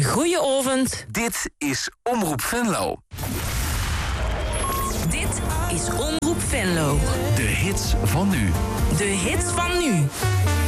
Goeie-ovend. Dit is Omroep Venlo. Dit is Omroep Venlo. De hits van nu. De hits van nu.